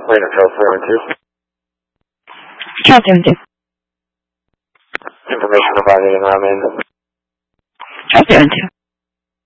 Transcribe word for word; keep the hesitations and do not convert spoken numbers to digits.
Reno Charles four one two. Charles seven two. Information provided in Ramin. Charles seven two.